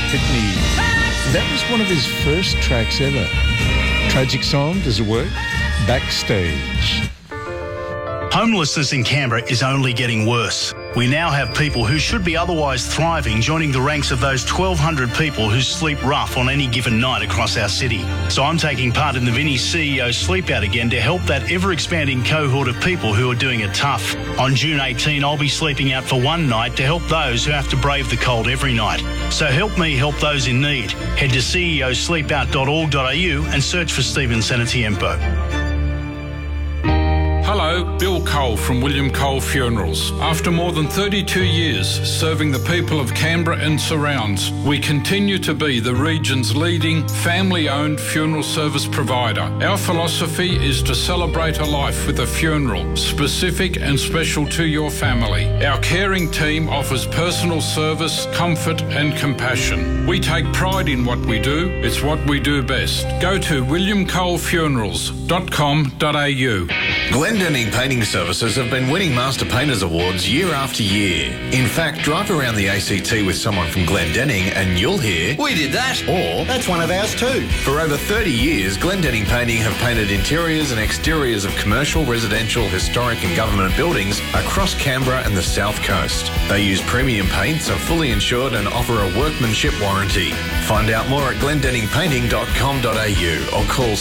Pitney. That was one of his first tracks ever. Tragic song, does it work? Backstage. Homelessness in Canberra is only getting worse. We now have people who should be otherwise thriving joining the ranks of those 1,200 people who sleep rough on any given night across our city. So I'm taking part in the Vinnie CEO Sleep Out again to help that ever-expanding cohort of people who are doing it tough. On June 18, I'll be sleeping out for one night to help those who have to brave the cold every night. So help me help those in need. Head to ceosleepout.org.au and search for Stephen Senatiempo. Hello, Bill Cole from William Cole Funerals. After more than 32 years serving the people of Canberra and surrounds, we continue to be the region's leading family-owned funeral service provider. Our philosophy is to celebrate a life with a funeral, specific and special to your family. Our caring team offers personal service, comfort and compassion. We take pride in what we do. It's what we do best. Go to williamcolefunerals.com.au. Glendenning Painting Services have been winning Master Painters Awards year after year. In fact, drive around the ACT with someone from Glendenning and you'll hear, "We did that," or "That's one of ours too." For over 30 years, Glendenning Painting have painted interiors and exteriors of commercial, residential, historic and government buildings across Canberra and the South Coast. They use premium paints, are fully insured and offer a workmanship warranty. Find out more at glendenningpainting.com.au or call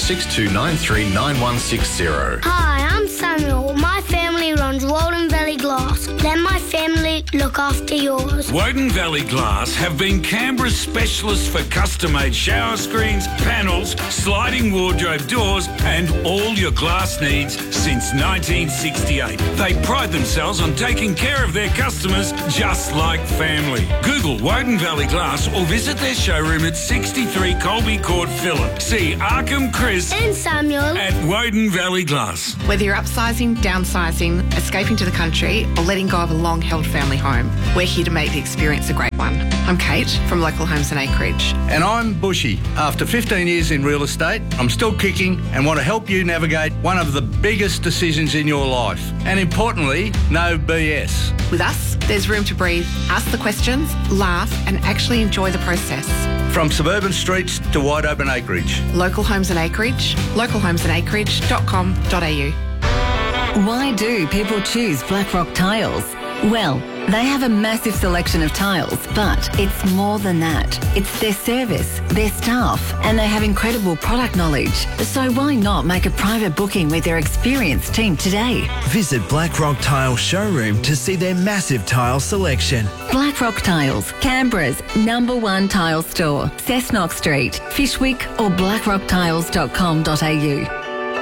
62939160. Hi, I'm Samuel. My family runs Walden Valley Glass. Let my family look after yours. Woden Valley Glass have been Canberra's specialists for custom-made shower screens, panels, sliding wardrobe doors and all your glass needs since 1968. They pride themselves on taking care of their customers just like family. Google Woden Valley Glass or visit their showroom at 63 Colby Court, Phillip. See Arkham Chris and Samuel at Woden Valley Glass. Whether you're upsizing, downsizing, escaping to the country or letting go of a long-held family home, we're here to make the experience a great one. I'm Kate from Local Homes and Acreage. And I'm Bushy. After 15 years in real estate, I'm still kicking and want to help you navigate one of the biggest decisions in your life. And importantly, no BS. With us, there's room to breathe, ask the questions, laugh and actually enjoy the process. From suburban streets to wide open acreage. Local Homes and Acreage, localhomesandaCreage.com.au. Why do people choose Blackrock Tiles? Well, they have a massive selection of tiles, but it's more than that. It's their service, their staff, and they have incredible product knowledge. So why not make a private booking with their experienced team today? Visit Blackrock Tile Showroom to see their massive tile selection. Blackrock Tiles, Canberra's #1 tile store. Cessnock Street, Fishwick or blackrocktiles.com.au.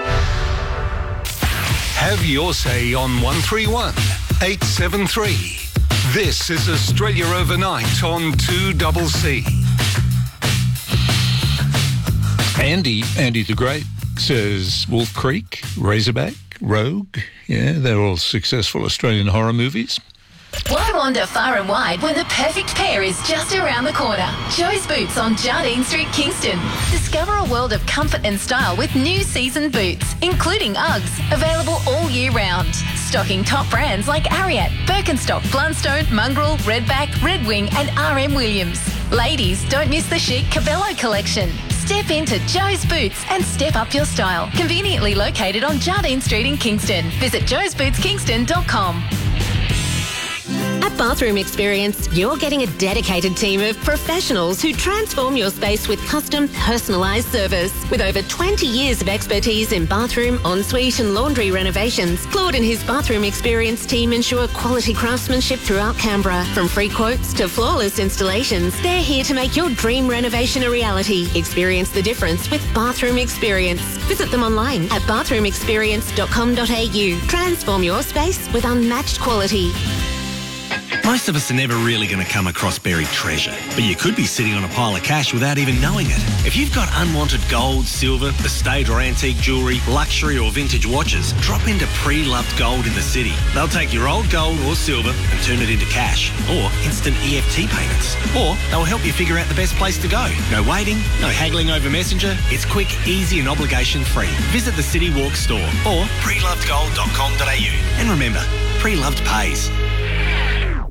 Have your say on 131 873. This is Australia Overnight on 2CC. Andy the Great says Wolf Creek, Razorback, Rogue. Yeah, they're all successful Australian horror movies. Why wander far and wide when the perfect pair is just around the corner? Joe's Boots on Jardine Street, Kingston. Discover a world of comfort and style with new season boots, including Uggs, available all year round. Stocking top brands like Ariat, Birkenstock, Blundstone, Mongrel, Redback, Red Wing and RM Williams. Ladies, don't miss the chic Cabello collection. Step into Joe's Boots and step up your style. Conveniently located on Jardine Street in Kingston. Visit joesbootskingston.com. At Bathroom Experience, you're getting a dedicated team of professionals who transform your space with custom, personalised service. With over 20 years of expertise in bathroom, ensuite and laundry renovations, Claude and his Bathroom Experience team ensure quality craftsmanship throughout Canberra. From free quotes to flawless installations, they're here to make your dream renovation a reality. Experience the difference with Bathroom Experience. Visit them online at bathroomexperience.com.au. Transform your space with unmatched quality. Most of us are never really going to come across buried treasure, but you could be sitting on a pile of cash without even knowing it. If you've got unwanted gold, silver, estate or antique jewellery, luxury or vintage watches, drop into Pre-Loved Gold in the city. They'll take your old gold or silver and turn it into cash or instant EFT payments. Or they'll help you figure out the best place to go. No waiting, no haggling over Messenger. It's quick, easy and obligation-free. Visit the City Walk store or prelovedgold.com.au. And remember, Pre-Loved pays.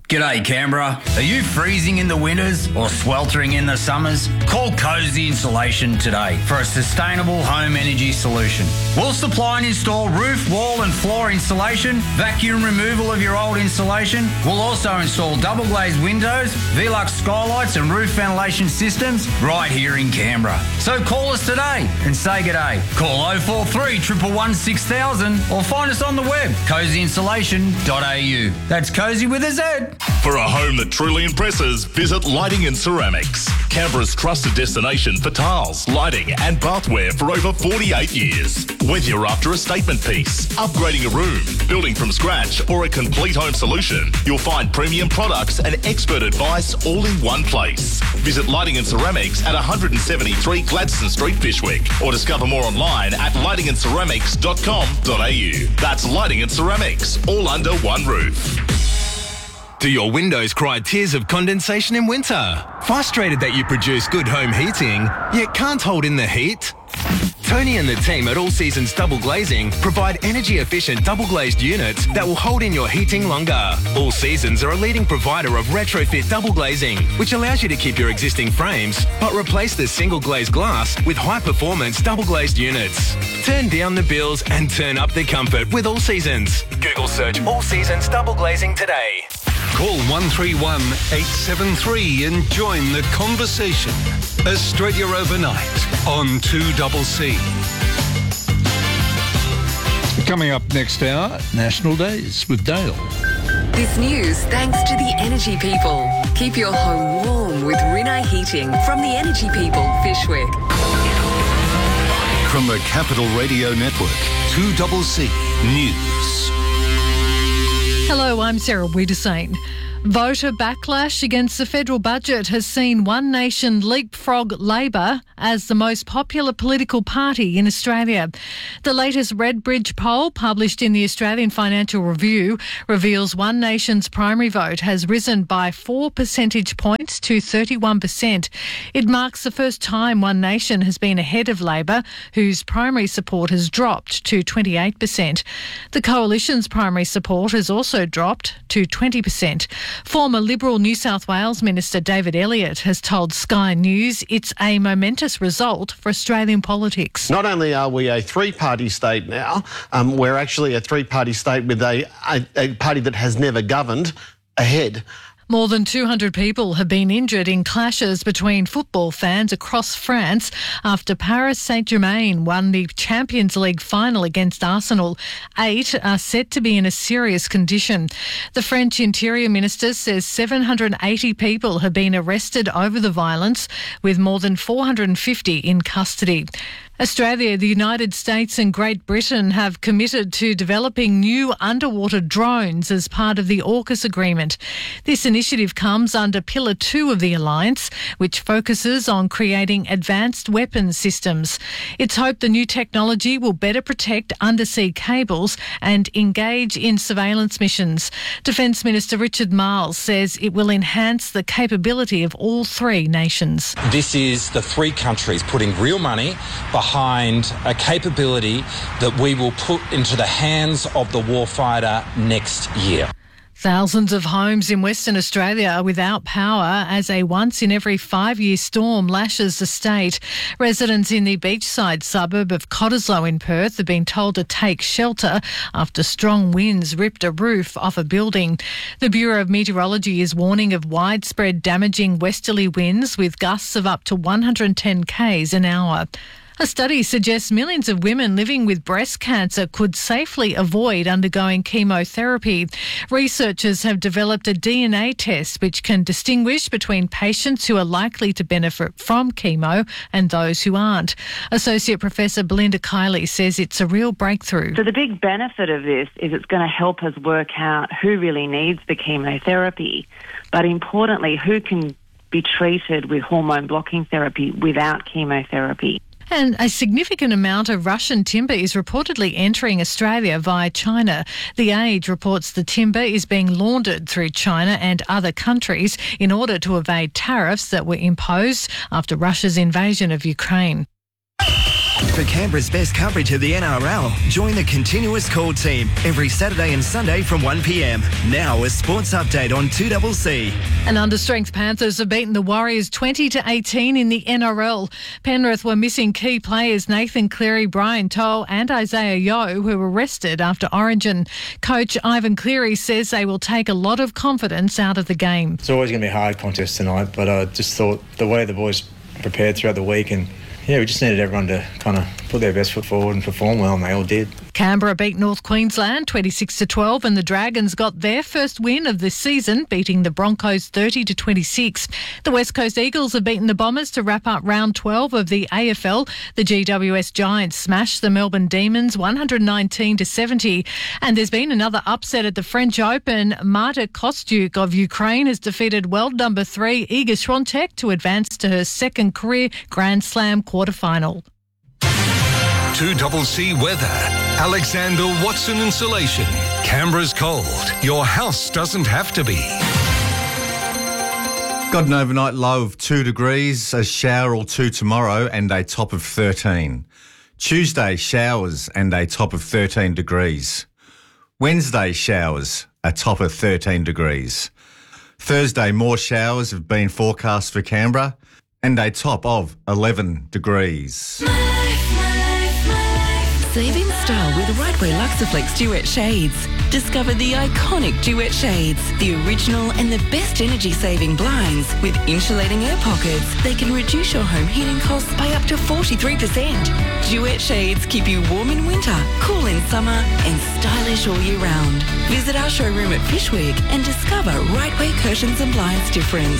G'day Canberra. Are you freezing in the winters or sweltering in the summers? Call Cozy Insulation today for a sustainable home energy solution. We'll supply and install roof, wall and floor insulation, vacuum removal of your old insulation. We'll also install double glazed windows, Velux skylights and roof ventilation systems right here in Canberra. So call us today and say g'day. Call 043 111 6000 or find us on the web, cozyinsulation.au. That's Cozy with a Z. For a home that truly impresses, visit Lighting and Ceramics, Canberra's trusted destination for tiles, lighting and bathware for over 48 years. Whether you're after a statement piece, upgrading a room, building from scratch or a complete home solution, you'll find premium products and expert advice all in one place. Visit Lighting and Ceramics at 173 Gladstone Street, Fyshwick, or discover more online at lightingandceramics.com.au. That's Lighting and Ceramics, all under one roof. Do your windows cry tears of condensation in winter? Frustrated that you produce good home heating, yet can't hold in the heat? Tony and the team at All Seasons Double Glazing provide energy-efficient double-glazed units that will hold in your heating longer. All Seasons are a leading provider of retrofit double glazing, which allows you to keep your existing frames, but replace the single-glazed glass with high-performance double-glazed units. Turn down the bills and turn up the comfort with All Seasons. Google search All Seasons Double Glazing today. Call 131 873 and join the conversation. Australia Overnight on 2CC. Coming up next hour, National Days with Dale. This news thanks to the Energy People. Keep your home warm with Rinnai Heating from the Energy People, Fyshwick. From the Capital Radio Network, 2CC News. Hello, I'm Sarah Wiedersane. Voter backlash against the federal budget has seen One Nation leapfrog Labor as the most popular political party in Australia. The latest Redbridge poll, published in the Australian Financial Review, reveals One Nation's primary vote has risen by 4 percentage points to 31%. It marks the first time One Nation has been ahead of Labor, whose primary support has dropped to 28%. The Coalition's primary support has also dropped to 20%. Former Liberal New South Wales Minister David Elliott has told Sky News it's a momentous result for Australian politics. Not only are we a three-party state now, we're actually a three-party state with a party that has never governed ahead. More than 200 people have been injured in clashes between football fans across France after Paris Saint-Germain won the Champions League final against Arsenal. 8 are said to be in a serious condition. The French Interior Minister says 780 people have been arrested over the violence, with more than 450 in custody. Australia, the United States and Great Britain have committed to developing new underwater drones as part of the AUKUS agreement. This initiative comes under Pillar 2 of the alliance, which focuses on creating advanced weapons systems. It's hoped the new technology will better protect undersea cables and engage in surveillance missions. Defence Minister Richard Marles says it will enhance the capability of all three nations. This is the three countries putting real money behind a capability that we will put into the hands of the warfighter next year. Thousands of homes in Western Australia are without power as a once-in-every-5-year storm lashes the state. Residents in the beachside suburb of Cottesloe in Perth have been told to take shelter after strong winds ripped a roof off a building. The Bureau of Meteorology is warning of widespread damaging westerly winds with gusts of up to 110 k's an hour. A study suggests millions of women living with breast cancer could safely avoid undergoing chemotherapy. Researchers have developed a DNA test which can distinguish between patients who are likely to benefit from chemo and those who aren't. Associate Professor Belinda Kiley says it's a real breakthrough. So the big benefit of this is it's going to help us work out who really needs the chemotherapy, but importantly, who can be treated with hormone blocking therapy without chemotherapy. And a significant amount of Russian timber is reportedly entering Australia via China. The Age reports the timber is being laundered through China and other countries in order to evade tariffs that were imposed after Russia's invasion of Ukraine. For Canberra's best coverage of the NRL, join the Continuous Call team every Saturday and Sunday from 1 p.m. Now a sports update on 2CC. And understrength Panthers have beaten the Warriors 20-18 in the NRL. Penrith were missing key players Nathan Cleary, Brian To'o and Isaiah Yeo, who were rested after Origin. Coach Ivan Cleary says they will take a lot of confidence out of the game. It's always going to be a hard contest tonight, but I just thought the way the boys prepared throughout the week, and we just needed everyone to kind of put their best foot forward and perform well, and they all did. Canberra beat North Queensland 26-12 and the Dragons got their first win of this season, beating the Broncos 30-26. The West Coast Eagles have beaten the Bombers to wrap up round 12 of the AFL. The GWS Giants smashed the Melbourne Demons 119-70. And there's been another upset at the French Open. Marta Kostyuk of Ukraine has defeated world number 3 Iga Swiatek to advance to her second career Grand Slam quarterfinal. 2CC weather. Alexander Watson Insulation. Canberra's cold. Your house doesn't have to be. Got an overnight low of 2 degrees, a shower or two tomorrow and a top of 13. Tuesday, showers and a top of 13 degrees. Wednesday, showers, a top of 13 degrees. Thursday, more showers have been forecast for Canberra and a top of 11 degrees. Save in style with Rightway Luxaflex Duet Shades. Discover the iconic Duet Shades, the original and the best energy-saving blinds with insulating air pockets. They can reduce your home heating costs by up to 43%. Duet Shades keep you warm in winter, cool in summer and stylish all year round. Visit our showroom at Fishwick and discover Rightway Curtains and Blinds difference.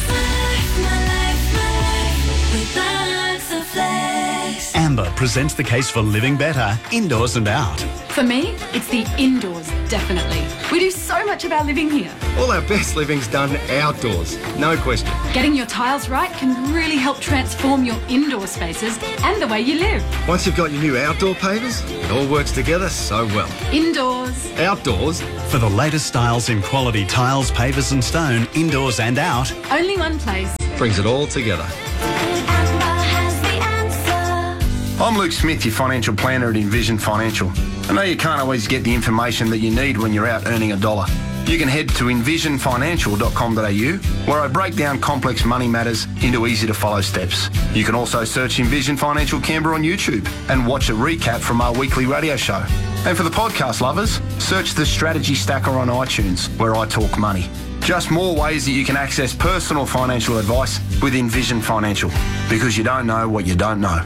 Amber presents the case for living better, indoors and out. For me, it's the indoors, definitely. We do so much of our living here. All our best living's done outdoors, no question. Getting your tiles right can really help transform your indoor spaces and the way you live. Once you've got your new outdoor pavers, it all works together so well. Indoors. Outdoors. For the latest styles in quality tiles, pavers and stone, indoors and out. Only one place. Brings it all together. I'm Luke Smith, your financial planner at Envision Financial. I know you can't always get the information that you need when you're out earning a dollar. You can head to envisionfinancial.com.au, where I break down complex money matters into easy-to-follow steps. You can also search Envision Financial Canberra on YouTube and watch a recap from our weekly radio show. And for the podcast lovers, search the Strategy Stacker on iTunes, where I talk money. Just more ways that you can access personal financial advice with Envision Financial, because you don't know what you don't know.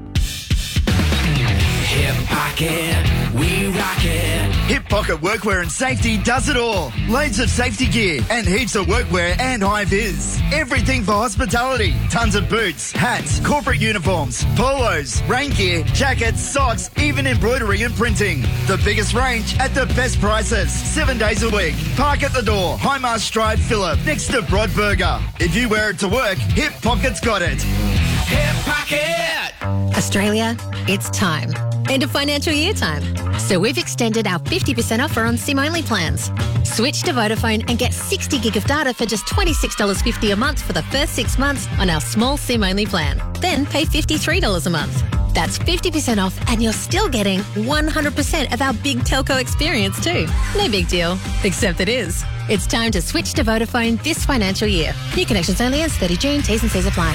Hip Pocket, we rock it. Hip Pocket Workwear and Safety does it all. Loads of safety gear and heaps of workwear and high vis. Everything for hospitality. Tons of boots, hats, corporate uniforms, polos, rain gear, jackets, socks, even embroidery and printing. The biggest range at the best prices. 7 days a week. Park at the door. Highmast Drive, Phillip, next to Broadburger. If you wear it to work, Hip Pocket's got it. Hip Pocket! Australia, it's time. End of financial year time. So we've extended our 50% offer on SIM-only plans. Switch to Vodafone and get 60 gig of data for just $26.50 a month for the first 6 months on our small SIM-only plan. Then pay $53 a month. That's 50% off and you're still getting 100% of our big telco experience too. No big deal, except it is. It's time to switch to Vodafone this financial year. New connections only ends 30 June. T's and C's apply.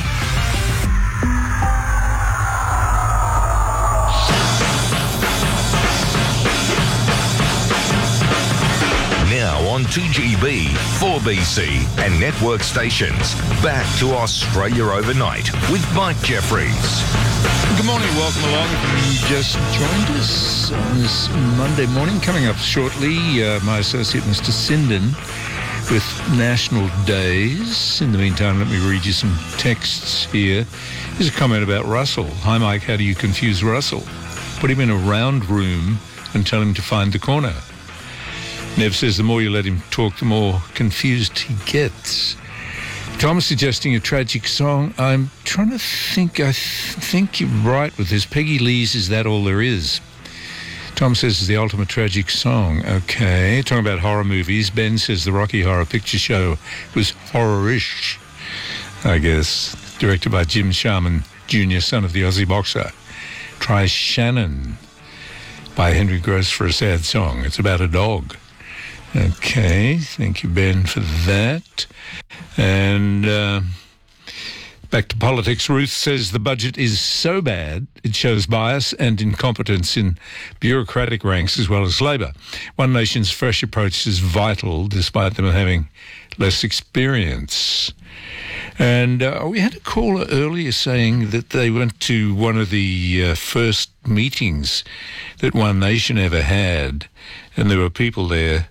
Now on 2GB, 4BC and network stations. Back to Australia Overnight with Mike Jeffries. Good morning, welcome along. If you just joined us on this Monday morning, coming up shortly, my associate Mr. Sinden with National Days. In the meantime, let me read you some texts here. Here's a comment about Russell. Hi Mike, how do you confuse Russell? Put him in a round room and tell him to find the corner. Nev says the more you let him talk, the more confused he gets. Tom is suggesting a tragic song. I'm trying to think. I think you're right with this. Peggy Lee's Is That All There Is? Tom says it's the ultimate tragic song. Okay. Talking about horror movies. Ben says the Rocky Horror Picture Show was horror-ish, I guess. Directed by Jim Sharman Jr., son of the Aussie boxer. Try Shannon by Henry Gross for a sad song. It's about a dog. Okay, thank you, Ben, for that. And back to politics. Ruth says the budget is so bad it shows bias and incompetence in bureaucratic ranks as well as Labor. One Nation's fresh approach is vital despite them having less experience. And we had a caller earlier saying that they went to one of the first meetings that One Nation ever had, and there were people there,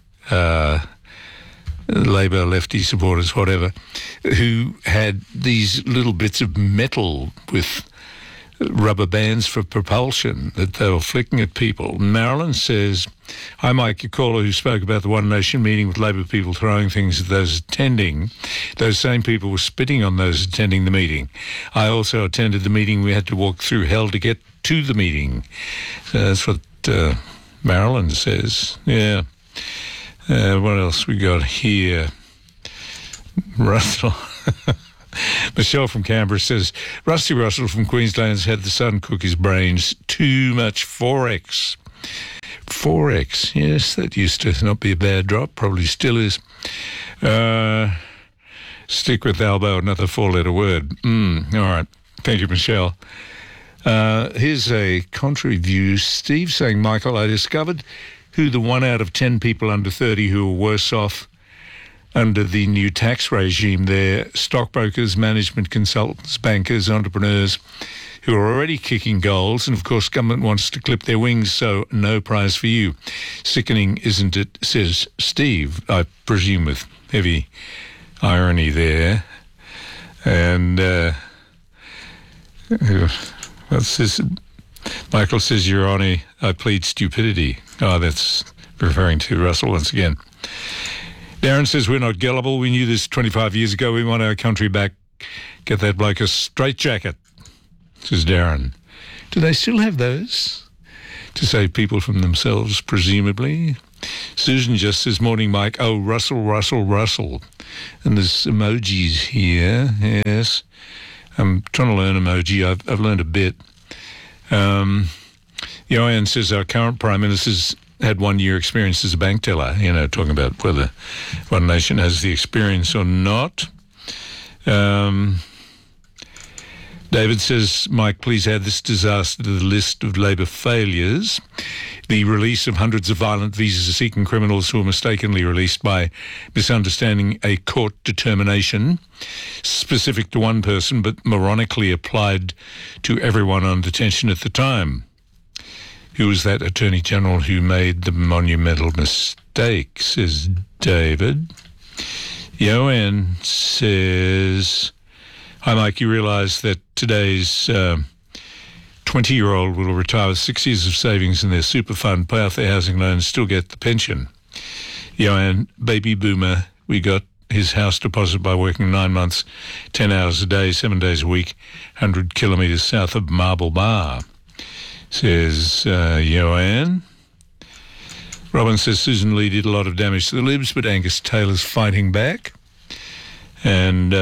Labor, lefty supporters, whatever, who had these little bits of metal with rubber bands for propulsion that they were flicking at people. Marilyn says, "Hi, Mike, your caller who spoke about the One Nation meeting with Labor people throwing things at those attending. Those same people were spitting on those attending the meeting. I also attended the meeting. We had to walk through hell to get to the meeting." So that's what Marilyn says. Yeah. What else we got here? Russell. Michelle from Canberra says, Rusty Russell from Queensland's had the sun cook his brains. Too much Forex. Forex, yes, that used to not be a bad drop. Probably still is. Stick with Albo, another four-letter word. All right. Thank you, Michelle. Here's a contrary view. Steve saying, Michael, I discovered who the 1 out of 10 people under 30 who are worse off under the new tax regime. They're stockbrokers, management consultants, bankers, entrepreneurs who are already kicking goals. And, of course, government wants to clip their wings, so no prize for you. Sickening, isn't it, says Steve, I presume with heavy irony there. And what's this? Michael says, Your Honour, I plead stupidity. Oh, that's referring to Russell once again. Darren says, we're not gullible. We knew this 25 years ago. We want our country back. Get that bloke a straitjacket, says Darren. Do they still have those? To save people from themselves, presumably. Susan just says, morning, Mike. Oh, Russell, Russell, Russell. And there's emojis here. Yes. I'm trying to learn emoji. I've learned a bit. Joanne says our current Prime Minister's had 1 year experience as a bank teller, talking about whether One Nation has the experience or not. David says, Mike, please add this disaster to the list of Labor failures. The release of hundreds of violent visa-seeking criminals who were mistakenly released by misunderstanding a court determination specific to one person but moronically applied to everyone on detention at the time. Who was that Attorney General who made the monumental mistake, says David. Joanne says, hi, Mike, you realise that today's 20-year-old will retire with 6 years of savings in their super fund, pay off their housing loan and still get the pension. Joanne, baby boomer, we got his house deposit by working 9 months, 10 hours a day, 7 days a week, 100 kilometres south of Marble Bar, says Joanne. Robin says Susan Lee did a lot of damage to the Libs, but Angus Taylor's fighting back. And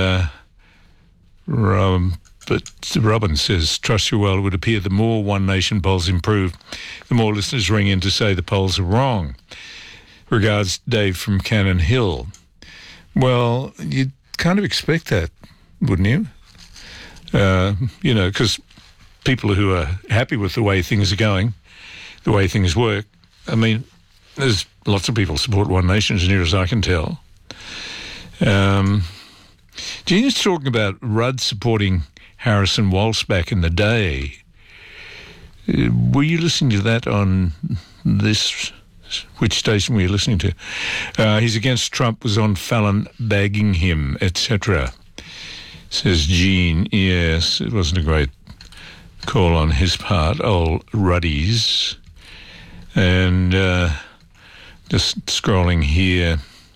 Robin says, trust you well, it would appear the more One Nation polls improve, the more listeners ring in to say the polls are wrong. Regards, Dave from Cannon Hill. Well, you'd kind of expect that, wouldn't you? Because people who are happy with the way things are going, the way things work, I mean, there's lots of people support One Nation, as near as I can tell. Gina's talking about Rudd supporting Harrison Walsh back in the day. Were you listening to that on this? Which station were you listening to? He's against Trump, was on Fallon bagging him, etc. Says Jean. Yes, it wasn't a great call on his part. Old Ruddies. And just scrolling here.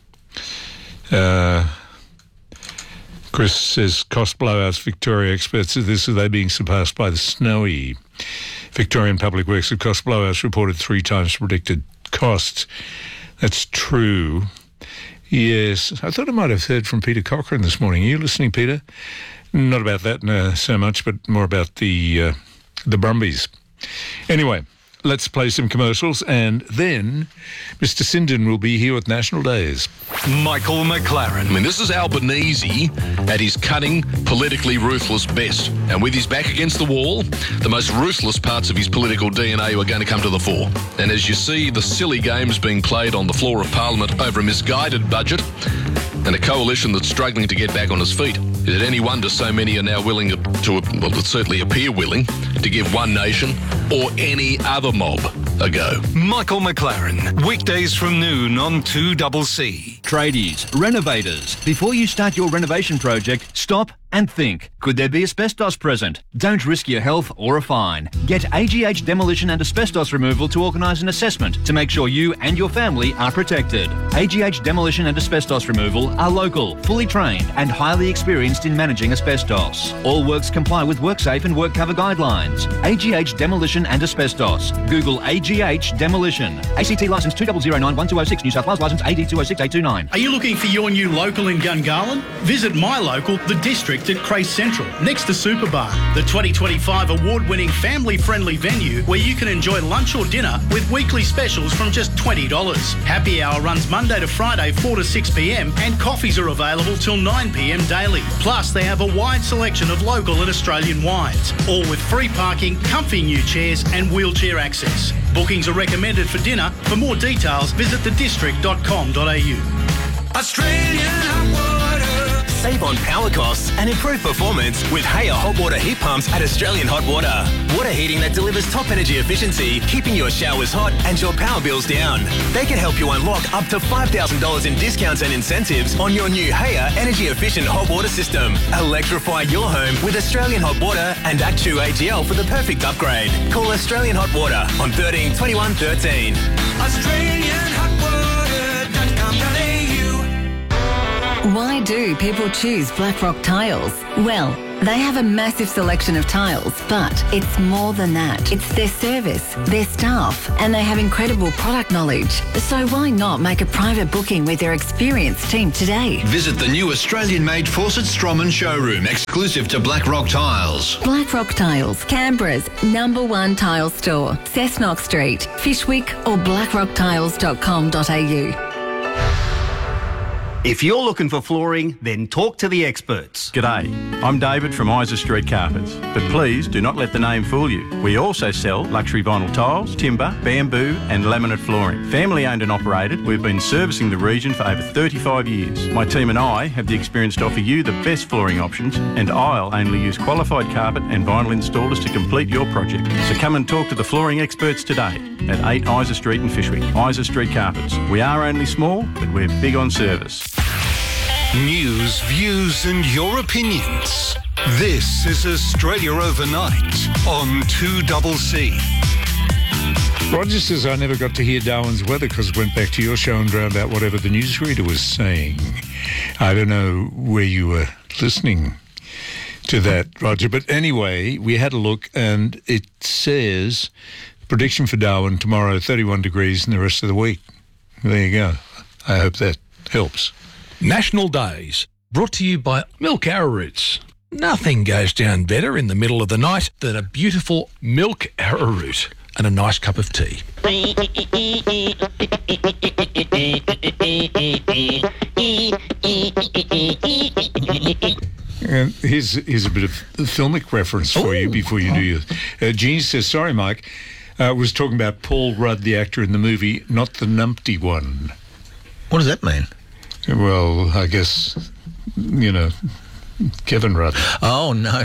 Chris says, cost blowouts, Victoria experts say this, are they being surpassed by the Snowy? Victorian Public Works of cost blowouts reported 3 times predicted costs. That's true. Yes, I thought I might have heard from Peter Cochrane this morning. Are you listening, Peter? Not about that so much, but more about the Brumbies. Anyway, let's play some commercials, and then Mr. Sinden will be here with National Days. Michael McLaren. I mean, this is Albanese at his cunning, politically ruthless best. And with his back against the wall, the most ruthless parts of his political DNA are going to come to the fore. And as you see the silly games being played on the floor of Parliament over a misguided budget and a coalition that's struggling to get back on its feet, is it any wonder so many are now willing to well, certainly appear willing, to give One Nation or any other mob a go? Michael McLaren. Weekdays from noon on 2CC. Tradies, renovators. Before you start your renovation project, stop and think. Could there be asbestos present? Don't risk your health or a fine. Get AGH Demolition and Asbestos Removal to organise an assessment to make sure you and your family are protected. AGH Demolition and Asbestos Removal are local, fully trained and highly experienced in managing asbestos. All works comply with WorkSafe and WorkCover guidelines. AGH Demolition and Asbestos. Google AGH Demolition. ACT licence 2009-1206, New South Wales licence AD 206829. Are you looking for your new local in Gungahlin? Visit my local, The District at Crace Central, next to Superbar, the 2025 award-winning family-friendly venue where you can enjoy lunch or dinner with weekly specials from just $20. Happy hour runs Monday to Friday 4 to 6 p.m. and coffees are available till 9 p.m. daily. Plus, they have a wide selection of local and Australian wines, all with free parking, comfy new chairs and wheelchair access. Bookings are recommended for dinner. For more details, visit thedistrict.com.au. Australian hot water. Save on power costs and improve performance with Haya hot water heat pumps at Australian Hot Water. Water heating that delivers top energy efficiency, keeping your showers hot and your power bills down. They can help you unlock up to $5,000 in discounts and incentives on your new Haya energy efficient hot water system. Electrify your home with Australian Hot Water and Actu AGL for the perfect upgrade. Call Australian Hot Water on 13 21 13. AustralianHotWater.com.au. Why do people choose Blackrock Tiles? Well, they have a massive selection of tiles, but it's more than that. It's their service, their staff, and they have incredible product knowledge. So why not make a private booking with their experienced team today? Visit the new Australian-made Fawcett Stroman showroom, exclusive to Blackrock Tiles. Blackrock Tiles, Canberra's #1 tile store. Cessnock Street, Fishwick or blackrocktiles.com.au. If you're looking for flooring, then talk to the experts. G'day, I'm David from Isa Street Carpets, but please do not let the name fool you. We also sell luxury vinyl tiles, timber, bamboo and laminate flooring. Family owned and operated, we've been servicing the region for over 35 years. My team and I have the experience to offer you the best flooring options, and I'll only use qualified carpet and vinyl installers to complete your project. So come and talk to the flooring experts today at 8 Isa Street in Fishwick. Isa Street Carpets. We are only small, but we're big on service. News, views and your opinions. This is Australia Overnight on 2CC. Roger says, I never got to hear Darwin's weather because it went back to your show and drowned out whatever the newsreader was saying. I don't know where you were listening to that, Roger. But anyway, we had a look and it says, prediction for Darwin tomorrow, 31 degrees in the rest of the week. There you go. I hope that helps. National Days, brought to you by Milk Arrowroots. Nothing goes down better in the middle of the night than a beautiful milk arrowroot and a nice cup of tea. And here's a bit of filmic reference for you before you do your... Jean says, sorry, Mike, was talking about Paul Rudd, the actor in the movie, not the numpty one. What does that mean? Well, I guess, you know, Kevin Rudd. Oh, no.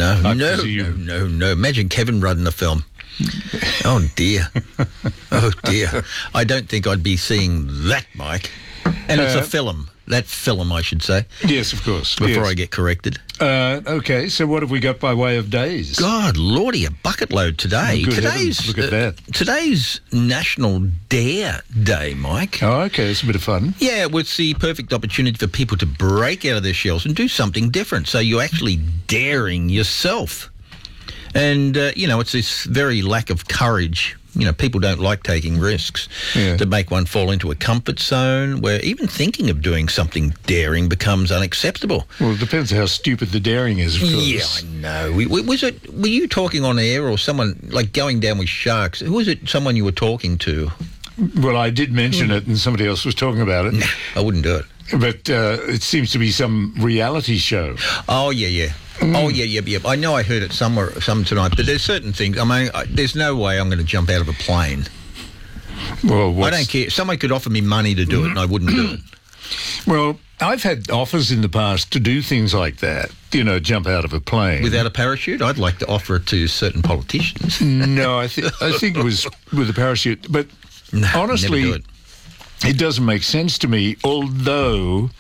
Imagine Kevin Rudd in a film. Oh, dear. Oh, dear. I don't think I'd be seeing that, Mike. And it's a film. That film, I should say. Yes, of course. Before I get corrected. Okay, so what have we got by way of days? God, Lordy, a bucket load today. Look at that. Today's National Dare Day, Mike. Oh, okay, it's a bit of fun. Yeah, it's the perfect opportunity for people to break out of their shells and do something different. So you're actually daring yourself. And, it's this very lack of courage people don't like taking risks that make one fall into a comfort zone where even thinking of doing something daring becomes unacceptable. Well, it depends how stupid the daring is, of course. Yeah, I know. Were you talking on air or someone, like going down with sharks? Who was it, someone you were talking to? Well, I did mention it and somebody else was talking about it. Nah, I wouldn't do it. But it seems to be some reality show. Oh, yeah. Oh, yeah. I know I heard it some tonight, but there's certain things. I mean, there's no way I'm going to jump out of a plane. Well, I don't care. Someone could offer me money to do it, and I wouldn't do it. Well, I've had offers in the past to do things like that, jump out of a plane. Without a parachute? I'd like to offer it to certain politicians. No, I think it was with a parachute. But honestly, never do it doesn't make sense to me, although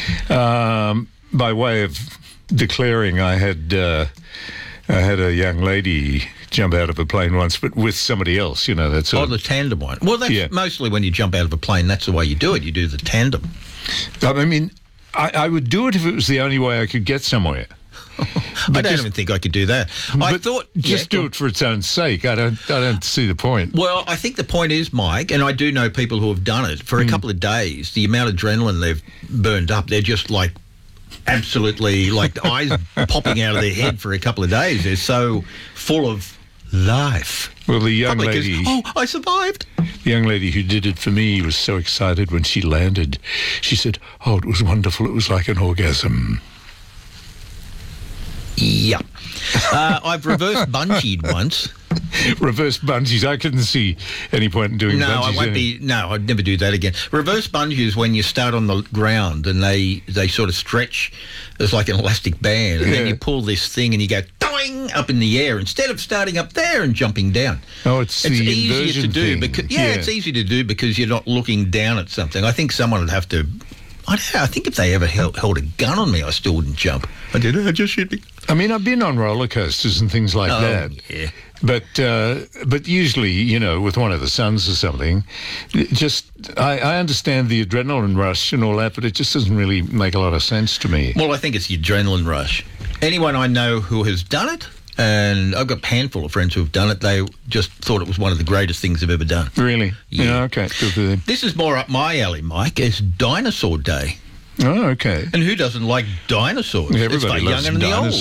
by way of declaring, I had a young lady jump out of a plane once, but with somebody else, that's the tandem one. Well, that's mostly when you jump out of a plane, that's the way you do it. You do the tandem. I mean, I would do it if it was the only way I could get somewhere. I don't even think I could do that. I thought just do it for its own sake. I don't see the point. Well, I think the point is, Mike, and I do know people who have done it for a couple of days. The amount of adrenaline they've burned up, they're just like absolutely like eyes popping out of their head for a couple of days. They're so full of life. Well, the young lady... I survived. The young lady who did it for me was so excited when she landed. She said, it was wonderful. It was like an orgasm. Yeah. I've reverse bungeed once. Reverse bungees. I couldn't see any point in doing bungees. No, I won't be. No, I'd never do that again. Reverse bungee is when you start on the ground and they sort of stretch as like an elastic band, and then you pull this thing and you go doing up in the air instead of starting up there and jumping down. Oh, it's the easier to do thing. because it's easy to do because you're not looking down at something. I think someone would have to. I don't know. I think if they ever held a gun on me, I still wouldn't jump. I did. I just shoot me. I mean, I've been on roller coasters and things like that. Yeah. But usually, with one of the sons or something, I understand the adrenaline rush and all that, but it just doesn't really make a lot of sense to me. Well, I think it's the adrenaline rush. Anyone I know who has done it, and I've got a handful of friends who have done it, they just thought it was one of the greatest things they've ever done. Really? Yeah. Okay. Good for them. This is more up my alley, Mike. It's Dinosaur Day. Oh, okay. And who doesn't like dinosaurs? Everybody it's the loves young and the old.